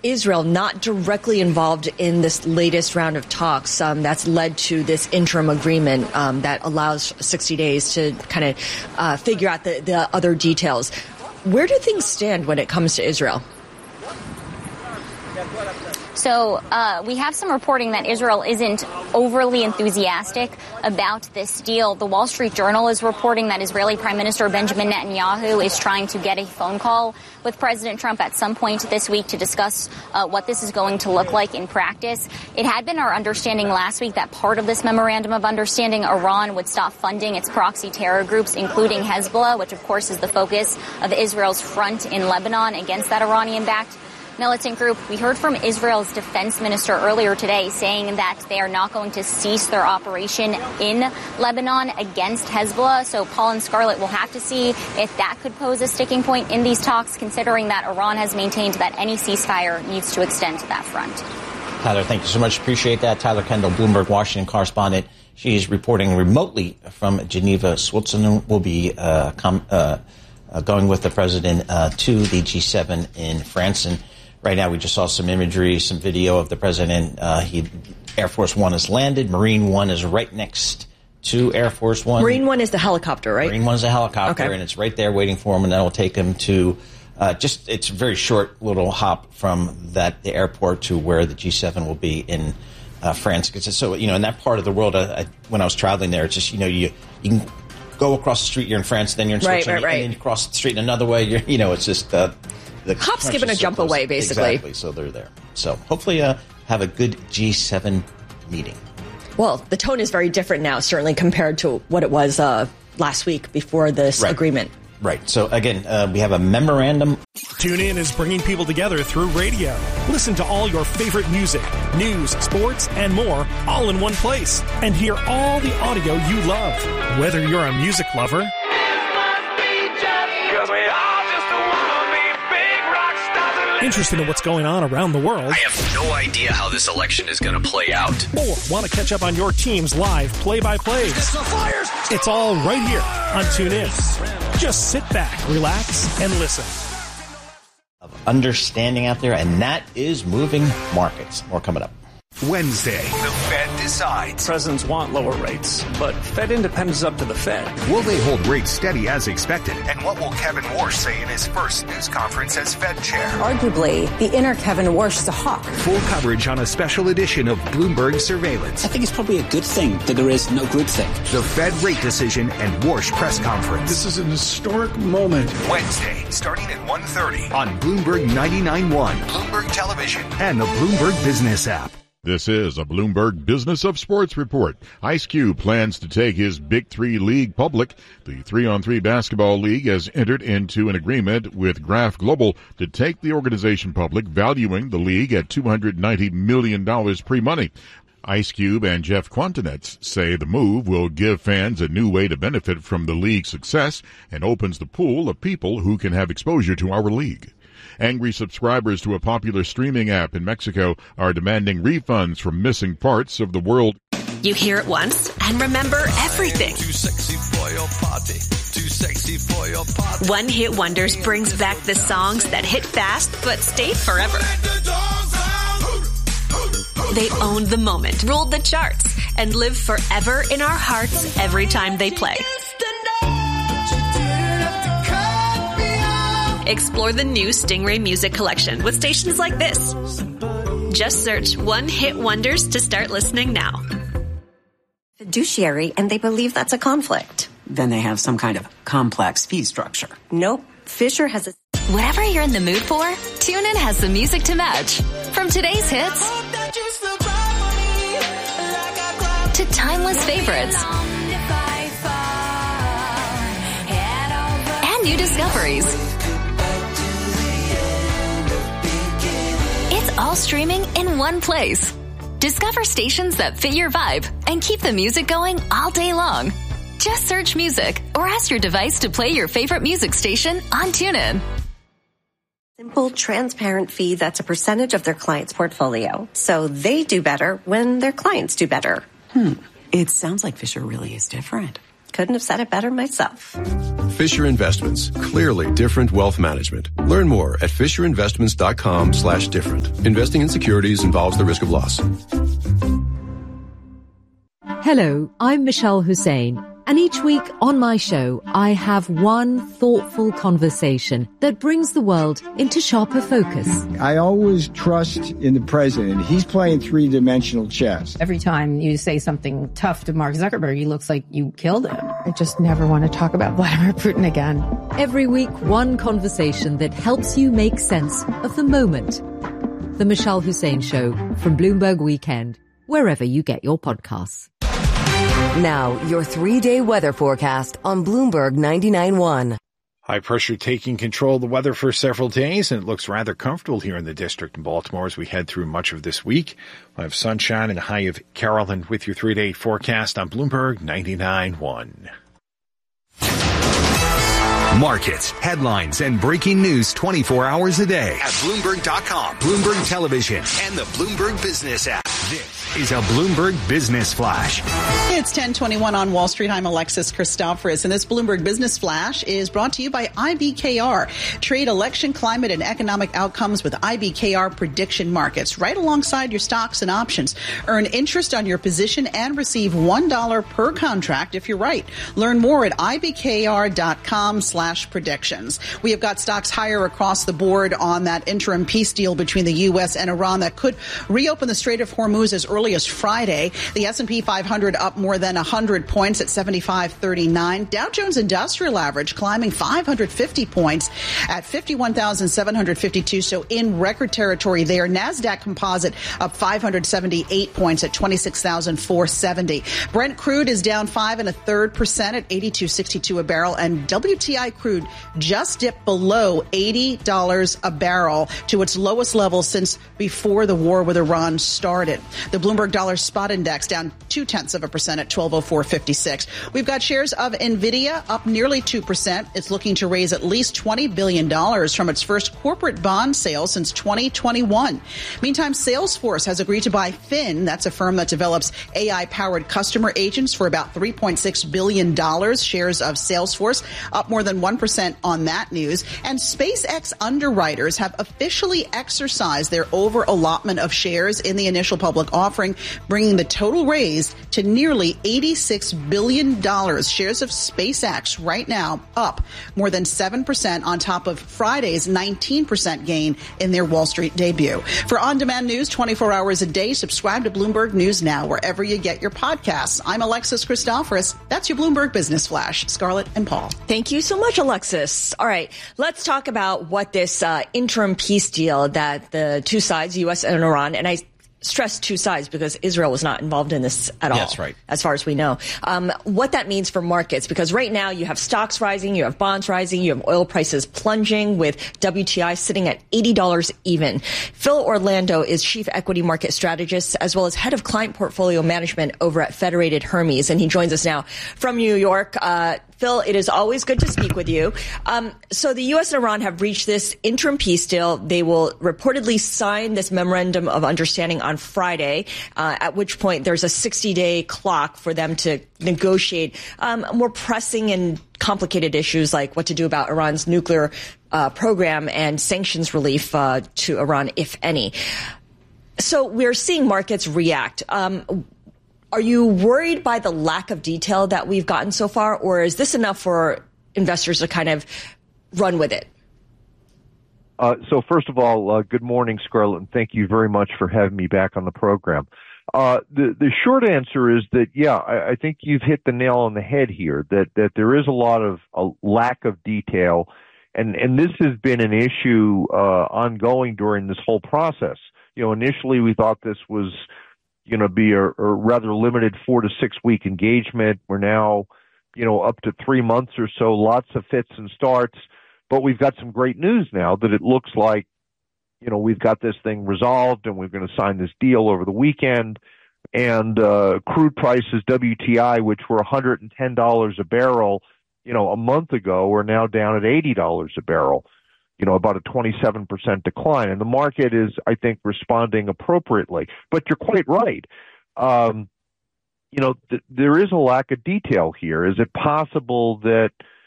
Israel not directly involved in this latest round of talks that's led to this interim agreement that allows 60 days to kind of figure out the other details. Where do things stand when it comes to Israel? So we have some reporting that Israel isn't overly enthusiastic about this deal. The Wall Street Journal is reporting that Israeli Prime Minister Benjamin Netanyahu is trying to get a phone call with President Trump at some point this week to discuss what this is going to look like in practice. It had been our understanding last week that part of this memorandum of understanding, Iran would stop funding its proxy terror groups, including Hezbollah, which of course is the focus of Israel's front in Lebanon against that Iranian-backed militant group. We heard from Israel's defense minister earlier today saying that they are not going to cease their operation in Lebanon against Hezbollah. So Paul and Scarlett will have to see if that could pose a sticking point in these talks, considering that Iran has maintained that any ceasefire needs to extend to that front. Tyler, thank you so much. Appreciate that. Tyler Kendall, Bloomberg Washington correspondent. She's reporting remotely from Geneva, Switzerland. Will be going with the president to the G7 in France. And right now, we just saw some imagery, some video of the president. Air Force One has landed. Marine One is right next to Air Force One. Marine One is the helicopter, right? Marine One is a helicopter, okay. And it's right there waiting for him, and that will take him to it's a very short little hop from the airport to where the G7 will be in France. Because so, in that part of the world, when I was traveling there, it's just, you can go across the street, you're in France, then you're in Switzerland, right. and then you cross the street another way, it's just the hop, skip, and a jump away, basically. Exactly, so they're there. So hopefully have a good G7 meeting. Well, the tone is very different now, certainly compared to what it was last week before this agreement. Right. So, again, we have a memorandum. TuneIn is bringing people together through radio. Listen to all your favorite music, news, sports, and more all in one place. And hear all the audio you love. Whether you're a music lover interested in what's going on around the world, I have no idea how this election is going to play out, or want to catch up on your team's live play-by-plays. It's all right here on TuneIn. Just sit back, relax, and listen. Of understanding out there, and that is moving markets. More coming up. Wednesday, the Fed decides. Presidents want lower rates, but Fed independence is up to the Fed. Will they hold rates steady as expected? And what will Kevin Warsh say in his first news conference as Fed chair? Arguably, the inner Kevin Warsh is a hawk. Full coverage on a special edition of Bloomberg Surveillance. I think it's probably a good thing that there is no groupthink. The Fed rate decision and Warsh press conference. This is an historic moment. Wednesday, starting at 1:30 on Bloomberg 99.1, Bloomberg Television, and the Bloomberg Business app. This is a Bloomberg Business of Sports report. Ice Cube plans to take his Big Three league public. The 3-on-3 basketball league has entered into an agreement with Graph Global to take the organization public, valuing the league at $290 million pre-money. Ice Cube and Jeff Quantinetz say the move will give fans a new way to benefit from the league's success and opens the pool of people who can have exposure to our league. Angry subscribers to a popular streaming app in Mexico are demanding refunds for missing parts of the world. You hear it once and remember everything. Too sexy for your party. Too sexy for your party. One Hit Wonders brings back the songs that hit fast but stayed forever. They owned the moment, ruled the charts, and live forever in our hearts every time they play. Explore the new Stingray Music Collection with stations like this. Just search One Hit Wonders to start listening now. Fiduciary, and they believe that's a conflict. Then they have some kind of complex fee structure. Nope. Fisher has a... Whatever you're in the mood for, TuneIn has the music to match. From today's hits to timeless favorites and new discoveries. It's all streaming in one place. Discover stations that fit your vibe and keep the music going all day long. Just search music or ask your device to play your favorite music station on TuneIn. Simple, transparent fee that's a percentage of their client's portfolio. So they do better when their clients do better. It sounds like Fisher really is different. Couldn't have said it better myself. Fisher Investments. Clearly different wealth management. Learn more at FisherInvestments.com/different. Investing in securities involves the risk of loss. Hello, I'm Michelle Hussein. And each week on my show, I have one thoughtful conversation that brings the world into sharper focus. I always trust in the president. He's playing three-dimensional chess. Every time you say something tough to Mark Zuckerberg, he looks like you killed him. I just never want to talk about Vladimir Putin again. Every week, one conversation that helps you make sense of the moment. The Michelle Hussein Show from Bloomberg Weekend, wherever you get your podcasts. Now, your 3-day weather forecast on Bloomberg 99.1. High pressure taking control of the weather for several days, and it looks rather comfortable here in the district in Baltimore as we head through much of this week. We'll have sunshine and a high of Carolyn with your 3-day forecast on Bloomberg 99.1. Markets, headlines, and breaking news 24 hours a day at Bloomberg.com, Bloomberg Television, and the Bloomberg Business app. This is a Bloomberg Business Flash. It's 10:21 on Wall Street. I'm Alexis Christoforous, and this Bloomberg Business Flash is brought to you by IBKR. Trade election, climate, and economic outcomes with IBKR prediction markets right alongside your stocks and options. Earn interest on your position and receive $1 per contract if you're right. Learn more at IBKR.com/predictions. We have got stocks higher across the board on that interim peace deal between the U.S. and Iran that could reopen the Strait of Hormuz as early as Friday. The S&P 500 up more than 100 points at 75.39. Dow Jones Industrial Average climbing 550 points at 51,752. So in record territory there. NASDAQ Composite up 578 points at 26,470. Brent crude is down 5 1/3% at 82.62 a barrel, and WTI crude just dipped below $80 a barrel to its lowest level since before the war with Iran started. The Bloomberg Dollar Spot Index down 0.2% at 1204.56. We've got shares of NVIDIA up nearly 2%. It's looking to raise at least $20 billion from its first corporate bond sale since 2021. Meantime, Salesforce has agreed to buy Fin. That's a firm that develops AI-powered customer agents for about $3.6 billion. Shares of Salesforce up more than 1% on that news. And SpaceX underwriters have officially exercised their over-allotment of shares in the initial public offering, bringing the total raised to nearly $86 billion. Shares of SpaceX right now up more than 7% on top of Friday's 19% gain in their Wall Street debut. For on-demand news 24 hours a day, subscribe to Bloomberg News Now wherever you get your podcasts. I'm Alexis Christoforous. That's your Bloomberg Business Flash. Scarlett and Paul. Thank you so much, Alexis. All right, let's talk about what this interim peace deal that the two sides, U.S. and Iran, and I stress two sides because Israel was not involved in this at all. That's right. As far as we know. What that means for markets, because right now you have stocks rising, you have bonds rising, you have oil prices plunging with WTI sitting at $80 even. Phil Orlando is chief equity market strategist as well as head of client portfolio management over at Federated Hermes, and he joins us now from New York. Phil, it is always good to speak with you. So the U.S. and Iran have reached this interim peace deal. They will reportedly sign this memorandum of understanding on Friday, at which point there's a 60-day clock for them to negotiate more pressing and complicated issues like what to do about Iran's nuclear program and sanctions relief to Iran, if any. So we're seeing markets react. Are you worried by the lack of detail that we've gotten so far, or is this enough for investors to kind of run with it? So first of all, good morning, Scarlett, and thank you very much for having me back on the program. The short answer is that, yeah, I think you've hit the nail on the head here, that there is a lack of detail, and this has been an issue ongoing during this whole process. You know, initially we thought this was going to be a rather limited 4 to 6 week engagement. We're now, up to 3 months or so, lots of fits and starts. But we've got some great news now that it looks like, we've got this thing resolved and we're going to sign this deal over the weekend. And crude prices, WTI, which were $110 a barrel, a month ago, are now down at $80 a barrel. About a 27% decline. And the market is, I think, responding appropriately. But you're quite right. there is a lack of detail here. Is it possible that,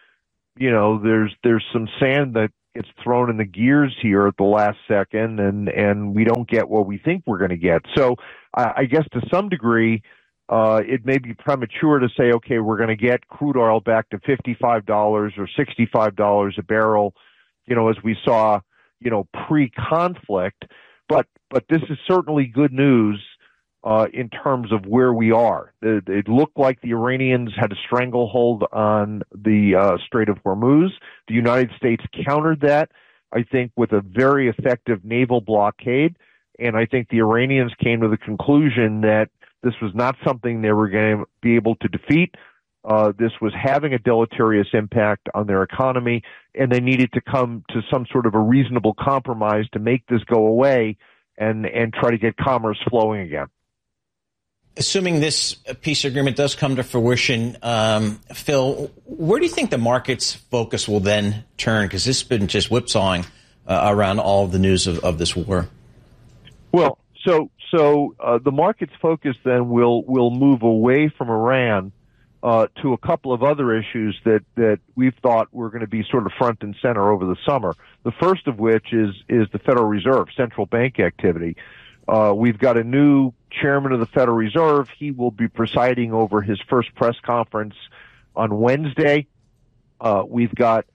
there's some sand that gets thrown in the gears here at the last second and we don't get what we think we're going to get? So I guess to some degree, it may be premature to say, okay, we're going to get crude oil back to $55 or $65 a barrel, as we saw, pre-conflict. But this is certainly good news in terms of where we are. It looked like the Iranians had a stranglehold on the Strait of Hormuz. The United States countered that, I think, with a very effective naval blockade. And I think the Iranians came to the conclusion that this was not something they were going to be able to defeat. This was having a deleterious impact on their economy, and they needed to come to some sort of a reasonable compromise to make this go away and try to get commerce flowing again. Assuming this peace agreement does come to fruition, Phil, where do you think the market's focus will then turn? Because this has been just whipsawing around all of the news of this war. Well, so the market's focus then will move away from Iran to a couple of other issues that we've thought were going to be sort of front and center over the summer. The first of which is the Federal Reserve, central bank activity. We've got a new chairman of the Federal Reserve. He will be presiding over his first press conference on Wednesday. We've got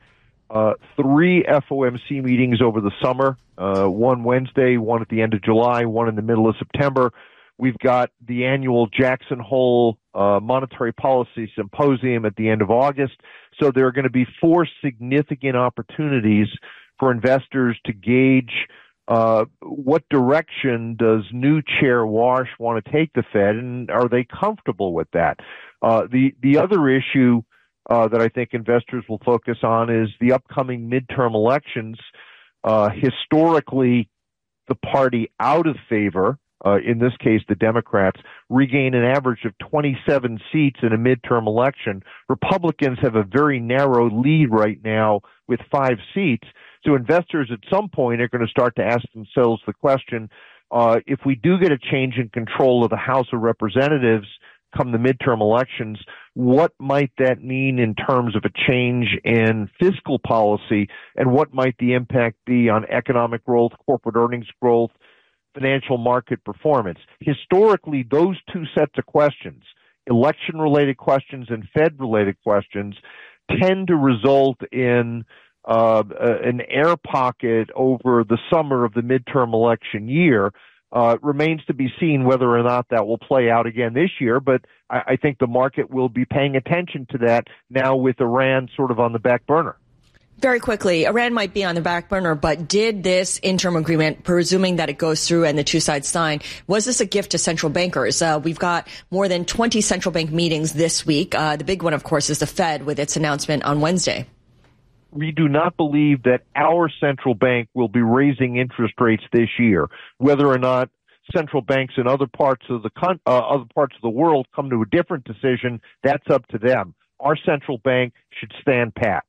3 FOMC meetings over the summer, one Wednesday, one at the end of July, one in the middle of September. We've got the annual Jackson Hole Monetary Policy Symposium at the end of August. So there are going to be 4 significant opportunities for investors to gauge what direction does new Chair Warsh want to take the Fed, and are they comfortable with that? The other issue that I think investors will focus on is the upcoming midterm elections. Historically, the party out of favor, in this case the Democrats, regain an average of 27 seats in a midterm election. Republicans have a very narrow lead right now with 5 seats. So investors at some point are going to start to ask themselves the question, if we do get a change in control of the House of Representatives come the midterm elections, what might that mean in terms of a change in fiscal policy, and what might the impact be on economic growth, corporate earnings growth, financial market performance? Historically, those 2 sets of questions, election-related questions and Fed-related questions, tend to result in an air pocket over the summer of the midterm election year. Remains to be seen whether or not that will play out again this year, but I think the market will be paying attention to that now with Iran sort of on the back burner. Very quickly, Iran might be on the back burner, but did this interim agreement, presuming that it goes through and the 2 sides sign, was this a gift to central bankers? We've got more than 20 central bank meetings this week. The big one, of course, is the Fed with its announcement on Wednesday. We do not believe that our central bank will be raising interest rates this year. Whether or not central banks in other parts of the world come to a different decision, that's up to them. Our central bank should stand pat.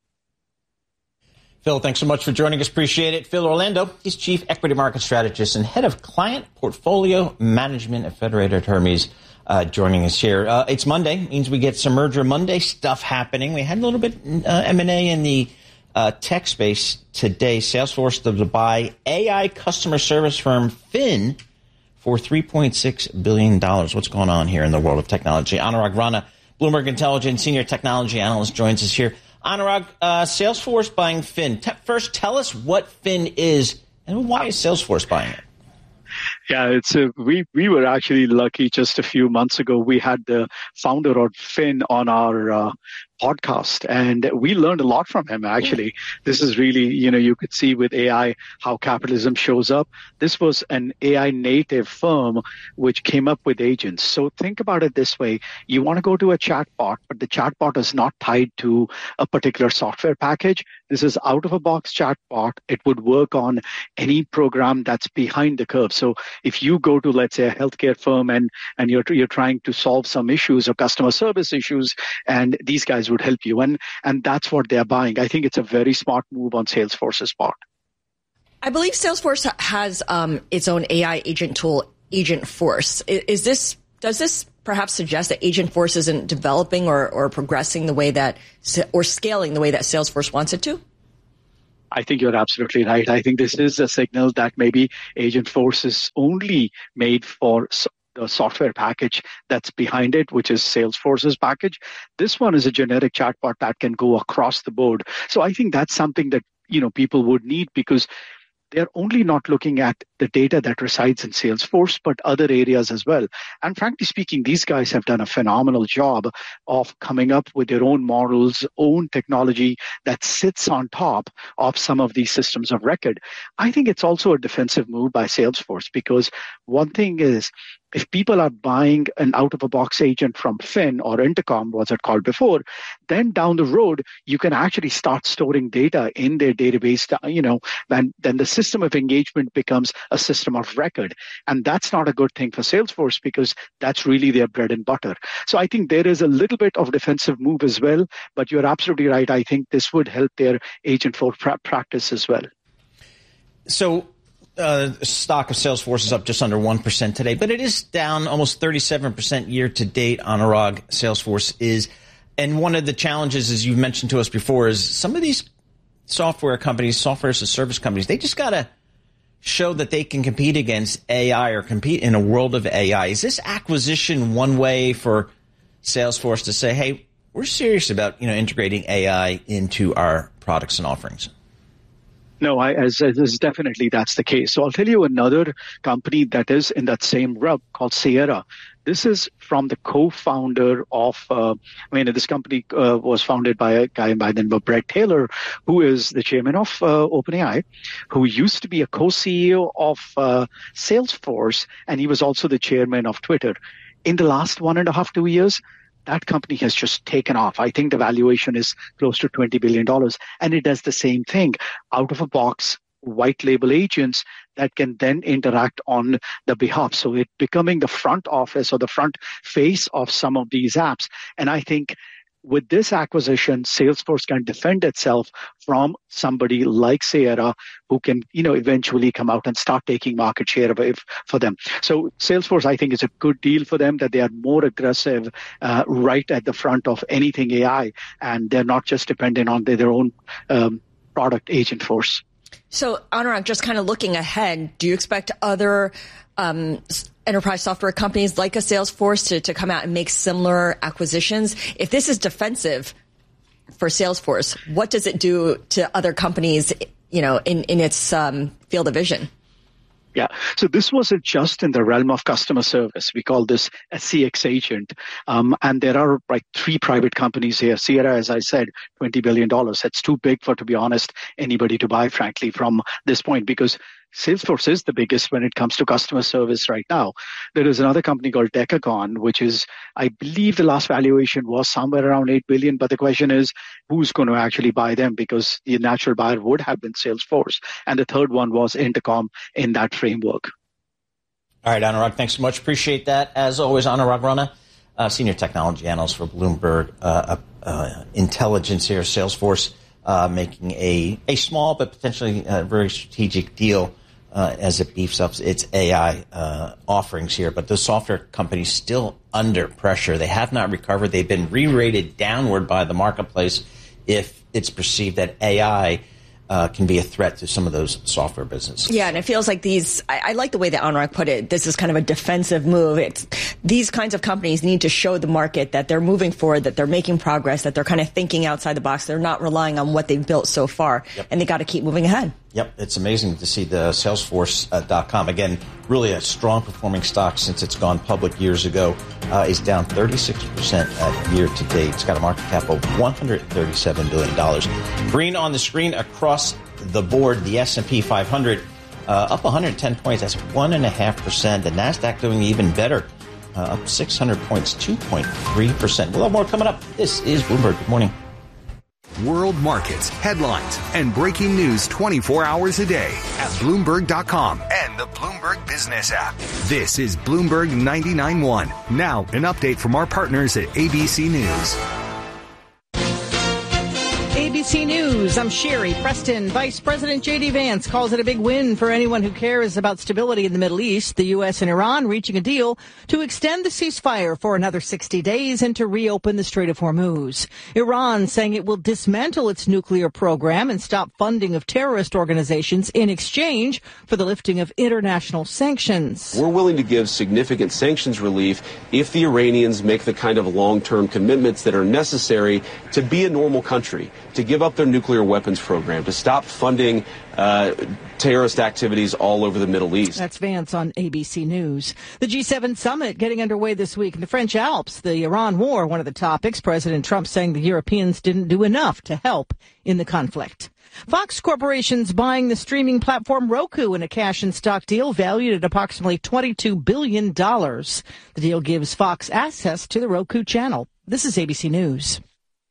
Phil, thanks so much for joining us. Appreciate it. Phil Orlando, he's Chief Equity Market Strategist and Head of Client Portfolio Management at Federated Hermes, joining us here. It's Monday, means we get some Merger Monday stuff happening. We had a little bit M&A in the tech space today. Salesforce to buy AI customer service firm Fin for $3.6 billion. What's going on here in the world of technology? Anurag Rana, Bloomberg Intelligence Senior Technology Analyst, joins us here. Anurag, Salesforce buying Fin. First, tell us what Fin is and why is Salesforce buying it? Yeah, we were actually lucky just a few months ago. We had the founder of Fin on our podcast, and we learned a lot from him, actually. This is really, you could see with AI how capitalism shows up. This was an AI native firm which came up with agents. So think about it this way. You want to go to a chatbot, but the chatbot is not tied to a particular software package. This is out-of-a-box chatbot. It would work on any program that's behind the curve. So if you go to, let's say, a healthcare firm and you're trying to solve some issues or customer service issues, and these guys would help you. And that's what they're buying. I think it's a very smart move on Salesforce's part. I believe Salesforce has its own AI agent tool, Agentforce. Does this perhaps suggest that Agentforce isn't developing or progressing the way that, or scaling the way that Salesforce wants it to? I think you're absolutely right. I think this is a signal that maybe Agentforce is only made for the software package that's behind it, which is Salesforce's package. This one is a generic chatbot that can go across the board. So I think that's something that, people would need, because they're only not looking at the data that resides in Salesforce, but other areas as well. And frankly speaking, these guys have done a phenomenal job of coming up with their own models, own technology that sits on top of some of these systems of record. I think it's also a defensive move by Salesforce, because one thing is, if people are buying an out-of-a-box agent from Fin or Intercom, was it called before, then down the road, you can actually start storing data in their database, then the system of engagement becomes a system of record. And that's not a good thing for Salesforce, because that's really their bread and butter. So I think there is a little bit of defensive move as well, but you're absolutely right. I think this would help their Agentforce practice as well. So, stock of Salesforce is up just under 1% today, but it is down almost 37% year to date. Anurag, Salesforce is. And one of the challenges, as you've mentioned to us before, is some of these software companies, software as a service companies, they just got to show that they can compete against AI or compete in a world of AI. Is this acquisition one way for Salesforce to say, hey, we're serious about, integrating AI into our products and offerings? No, as definitely that's the case. So I'll tell you another company that is in that same rub called Sierra. This is from the co-founder of, this company was founded by a guy by the name of Bret Taylor, who is the chairman of OpenAI, who used to be a co-CEO of Salesforce, and he was also the chairman of Twitter. In the last 1.5, 2 years, that company has just taken off. I think the valuation is close to $20 billion. And it does the same thing. Out of a box, white label agents that can then interact on the behalf. So it becoming the front office or the front face of some of these apps. And I think with this acquisition, Salesforce can defend itself from somebody like Sierra, who can, eventually come out and start taking market share away for them. So Salesforce, I think, is a good deal for them, that they are more aggressive right at the front of anything AI, and they're not just dependent on their own product, Agentforce. So, Anurag, just kind of looking ahead, do you expect other enterprise software companies like a Salesforce to come out and make similar acquisitions? If this is defensive for Salesforce, what does it do to other companies, in its field of vision? Yeah. So this wasn't just in the realm of customer service. We call this a CX agent. And there are like 3 private companies here. Sierra, as I said, $20 billion. That's too big for, to be honest, anybody to buy, frankly, from this point, because Salesforce is the biggest when it comes to customer service right now. There is another company called Decagon, which is, I believe the last valuation was somewhere around $8 billion. But the question is, who's going to actually buy them? Because the natural buyer would have been Salesforce. And the third one was Intercom in that framework. All right, Anurag, thanks so much. Appreciate that. As always, Anurag Rana, Senior Technology Analyst for Bloomberg Intelligence here, Salesforce, making a small but potentially very strategic deal as it beefs up its AI offerings here. But the software companies still under pressure. They have not recovered. They've been re-rated downward by the marketplace if it's perceived that AI can be a threat to some of those software businesses. Yeah, and it feels like I like the way that Anurag put it. This is kind of a defensive move. These kinds of companies need to show the market that they're moving forward, that they're making progress, that they're kind of thinking outside the box. They're not relying on what they've built so far, and they got to keep moving ahead. Yep, it's amazing to see the Salesforce.com. Again, really a strong performing stock since it's gone public years ago. Is down 36% year to date. It's got a market cap of $137 billion. Green on the screen across the board. The S&P 500 up 110 points. That's 1.5%. The NASDAQ doing even better, up 600 points, 2.3%. We'll have more coming up. This is Bloomberg. Good morning. World markets, headlines, and breaking news 24 hours a day at Bloomberg.com and the Bloomberg Business app. This is Bloomberg 99.1. Now, an update from our partners at ABC News. ABC News, I'm Sherry Preston. Vice President J.D. Vance calls it a big win for anyone who cares about stability in the Middle East. The U.S. and Iran reaching a deal to extend the ceasefire for another 60 days and to reopen the Strait of Hormuz. Iran saying it will dismantle its nuclear program and stop funding of terrorist organizations in exchange for the lifting of international sanctions. We're willing to give significant sanctions relief if the Iranians make the kind of long-term commitments that are necessary to be a normal country, to give up their nuclear weapons program, to stop funding terrorist activities all over the Middle East. That's Vance on ABC News. The G7 summit getting underway this week in the French Alps. The Iran war, one of the topics. President Trump saying the Europeans didn't do enough to help in the conflict. Fox Corporation's buying the streaming platform Roku in a cash and stock deal valued at approximately $22 billion. The deal gives Fox access to the Roku channel. This is ABC News.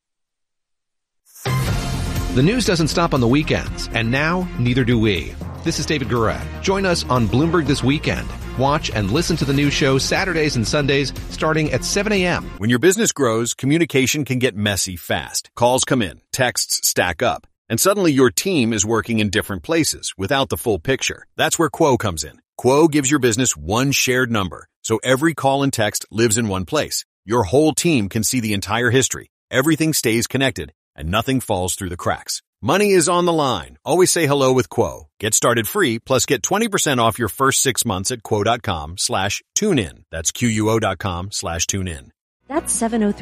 The news doesn't stop on the weekends, and now neither do we. This is David Gurat. Join us on Bloomberg This Weekend. Watch and listen to the news show Saturdays and Sundays starting at 7 a.m. When your business grows, communication can get messy fast. Calls come in, texts stack up, and suddenly your team is working in different places without the full picture. That's where Quo comes in. Quo gives your business one shared number, so every call and text lives in one place. Your whole team can see the entire history. Everything stays connected, and nothing falls through the cracks. Money is on the line. Always say hello with Quo. Get started free, plus get 20% off your first 6 months at quo.com/tunein. That's QUO.com/tunein. That's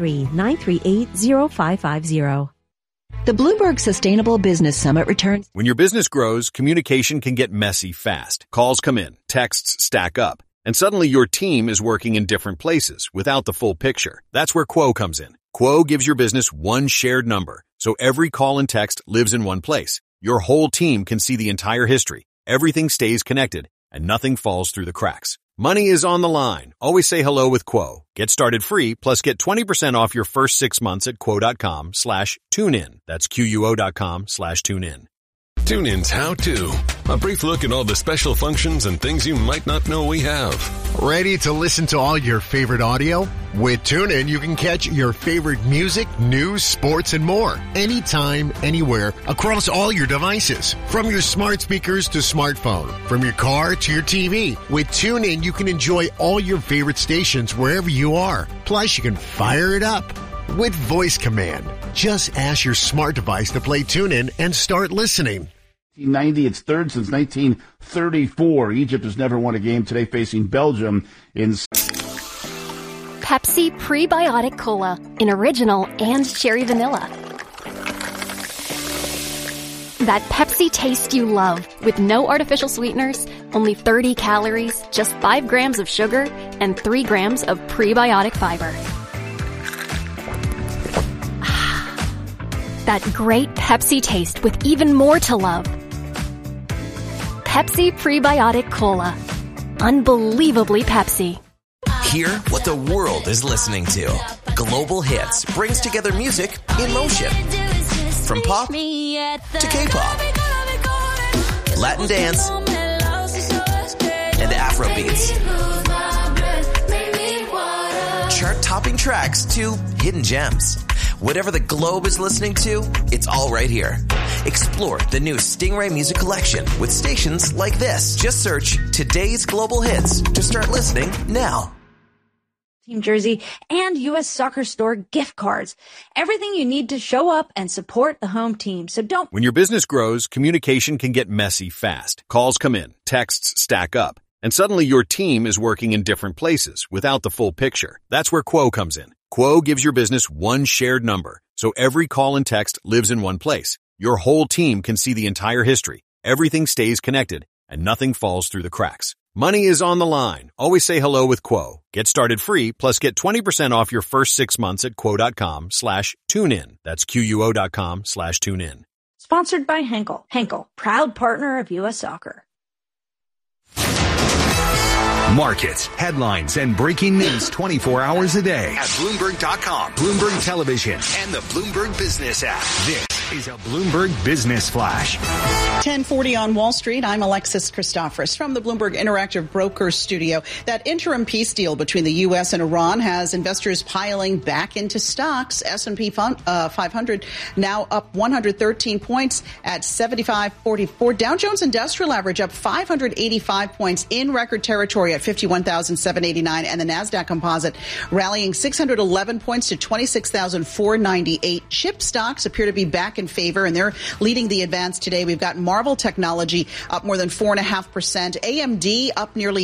703-938-0550. The Bloomberg Sustainable Business Summit returns. When your business grows, communication can get messy fast. Calls come in, texts stack up, and suddenly your team is working in different places without the full picture. That's where Quo comes in. Quo gives your business one shared number, so every call and text lives in one place. Your whole team can see the entire history. Everything stays connected, and nothing falls through the cracks. Money is on the line. Always say hello with Quo. Get started free, plus get 20% off your first 6 months at quo.com/tunein. That's QUO.com/tunein. TuneIn's How To. A brief look at all the special functions and things you might not know we have. Ready to listen to all your favorite audio? With TuneIn, you can catch your favorite music, news, sports, and more. Anytime, anywhere, across all your devices. From your smart speakers to smartphone. From your car to your TV. With TuneIn, you can enjoy all your favorite stations wherever you are. Plus, you can fire it up with voice command. Just ask your smart device to play TuneIn and start listening. 1990, it's third since 1934. Egypt has never won a game today, facing Belgium in Pepsi Prebiotic Cola in original and cherry vanilla. That Pepsi taste you love with no artificial sweeteners, only 30 calories, just 5 grams of sugar, and 3 grams of prebiotic fiber. That great Pepsi taste with even more to love. Pepsi Prebiotic Cola. Unbelievably Pepsi. Hear what the world is listening to. Global Hits brings together music in motion. From pop to K-pop, Latin dance, and Afro beats. Chart-topping tracks to hidden gems. Whatever the globe is listening to, it's all right here. Explore the new Stingray Music Collection with stations like this. Just search Today's Global Hits to start listening now. Team jersey and U.S. Soccer Store gift cards. Everything you need to show up and support the home team. So don't... When your business grows, communication can get messy fast. Calls come in, texts stack up, and suddenly your team is working in different places without the full picture. That's where Quo comes in. Quo gives your business one shared number, so every call and text lives in one place. Your whole team can see the entire history. Everything stays connected, and nothing falls through the cracks. Money is on the line. Always say hello with Quo. Get started free, plus get 20% off your first 6 months at quo.com/tunein. That's QUO.com/tunein. Sponsored by Henkel. Henkel, proud partner of U.S. Soccer. Markets, headlines, and breaking news 24 hours a day at Bloomberg.com, Bloomberg Television, and the Bloomberg Business app. This is a Bloomberg Business Flash. 10:40 on Wall Street. I'm Alexis Christoforous from the Bloomberg Interactive Brokers studio. That interim peace deal between the U.S. and Iran has investors piling back into stocks. S&P 500 now up 113 points at 75.44. Dow Jones Industrial Average up 585 points in record territory at 51,789. And the NASDAQ Composite rallying 611 points to 26,498. Chip stocks appear to be back in favor, and they're leading the advance today. We've got Marvel Technology up more than 4.5%. AMD up nearly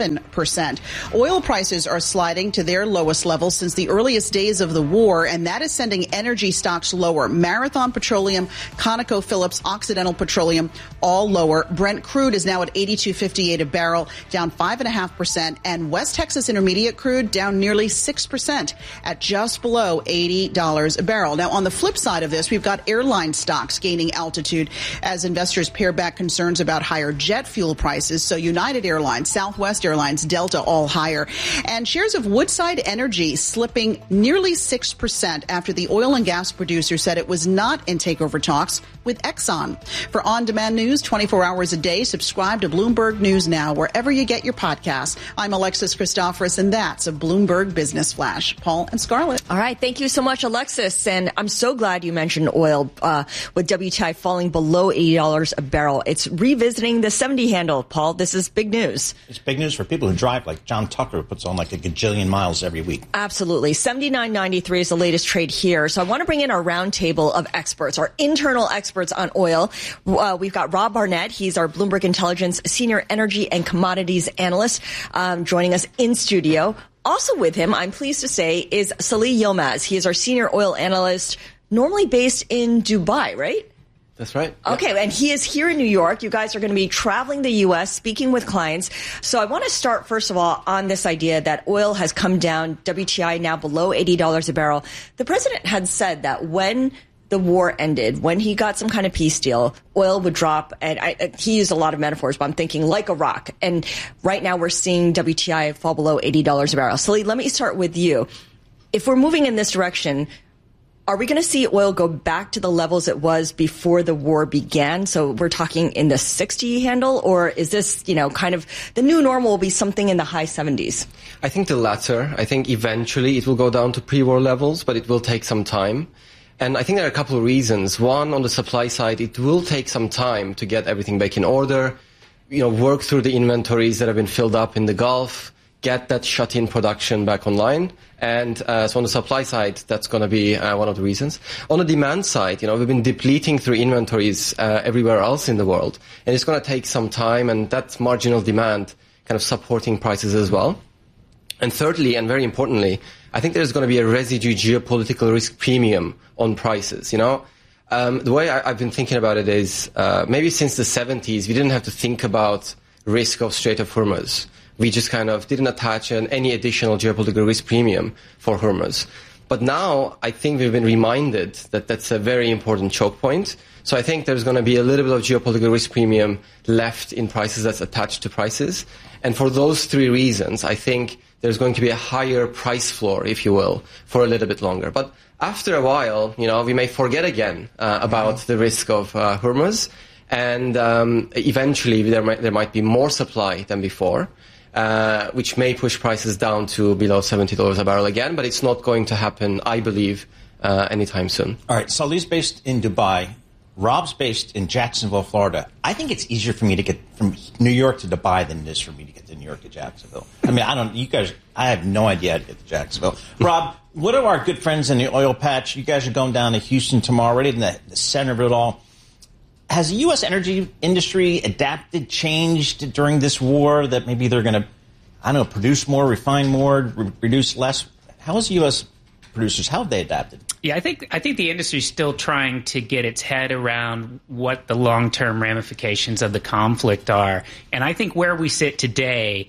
7%. Oil prices are sliding to their lowest level since the earliest days of the war, and that is sending energy stocks lower. Marathon Petroleum, ConocoPhillips, Occidental Petroleum, all lower. Brent crude is now at $82.58 a barrel, down 5.5%, and West Texas Intermediate crude down nearly 6% at just below $80 a barrel. Now, on the flip side of this, we've got airline stocks gaining altitude as investors pare back concerns about higher jet fuel prices. So United Airlines, Southwest Airlines, Delta all higher. And shares of Woodside Energy slipping nearly 6% after the oil and gas producer said it was not in takeover talks with Exxon. For on-demand news 24 hours a day, subscribe to Bloomberg News Now wherever you get your podcasts. I'm Alexis Christoforous, and that's a Bloomberg Business Flash. Paul and Scarlett. All right. Thank you so much, Alexis. And I'm so glad you mentioned oil with WTI falling below $80 a barrel. It's revisiting the 70 handle, Paul. This is big news. It's big news for people who drive, like John Tucker, who puts on like a gajillion miles every week. Absolutely. 79.93 is the latest trade here. So I want to bring in our roundtable of experts, our internal experts on oil. We've got Rob Barnett. He's our Bloomberg Intelligence Senior Energy and Commodities Analyst, joining us in studio. Also with him, I'm pleased to say, is Salih Yilmaz. He is our Senior Oil Analyst, normally based in Dubai, right? That's right. Okay, and he is here in New York. You guys are going to be traveling the U.S., speaking with clients. So I want to start, first of all, on this idea that oil has come down, WTI now below $80 a barrel. The president had said that when the war ended, when he got some kind of peace deal, oil would drop, and he used a lot of metaphors, but I'm thinking like a rock. And right now we're seeing WTI fall below $80 a barrel. Salih, let me start with you. If we're moving in this direction, are we going to see oil go back to the levels it was before the war began? So we're talking in the 60 handle, or is this, kind of the new normal will be something in the high 70s? I think the latter. I think eventually it will go down to pre-war levels, but it will take some time. And I think there are a couple of reasons. One, on the supply side, it will take some time to get everything back in order, work through the inventories that have been filled up in the Gulf, get that shut-in production back online. And so on the supply side, that's going to be one of the reasons. On the demand side, we've been depleting through inventories everywhere else in the world. And it's going to take some time, and that's marginal demand kind of supporting prices as well. And thirdly, and very importantly, I think there's going to be a residue geopolitical risk premium on prices. The way I've been thinking about it is maybe since the 70s, we didn't have to think about risk of Strait of Hormuz. We just kind of didn't attach any additional geopolitical risk premium for Hormuz. But now I think we've been reminded that that's a very important choke point. So I think there's going to be a little bit of geopolitical risk premium left in prices that's attached to prices. And for those three reasons, I think there's going to be a higher price floor, if you will, for a little bit longer. But after a while, we may forget again about the risk of Hormuz. And eventually there might be more supply than before. Which may push prices down to below $70 a barrel again, but it's not going to happen, I believe, anytime soon. All right, Salih's based in Dubai. Rob's based in Jacksonville, Florida. I think it's easier for me to get from New York to Dubai than it is for me to get to New York to Jacksonville. I mean, I have no idea how to get to Jacksonville. Rob, what are our good friends in the oil patch? You guys are going down to Houston tomorrow, right in the center of it all. Has the U.S. energy industry adapted, changed during this war that maybe they're going to, produce more, refine more, reduce less? How is U.S. producers, how have they adapted? Yeah, I think the industry's still trying to get its head around what the long-term ramifications of the conflict are. And I think where we sit today,